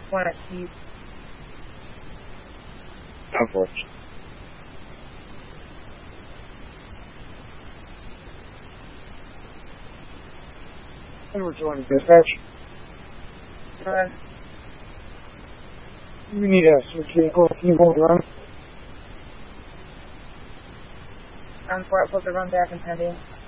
Planet Keith. Coverage. Edward 20, dispatch. Go ahead. We need a switch vehicle. Can you hold run? I'm for it, put the run back and send in.